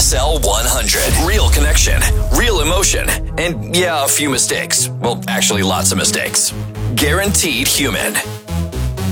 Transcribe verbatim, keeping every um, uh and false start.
S L one hundred. Real connection, real emotion, and yeah, a few mistakes. Well, actually, lots of mistakes. Guaranteed human.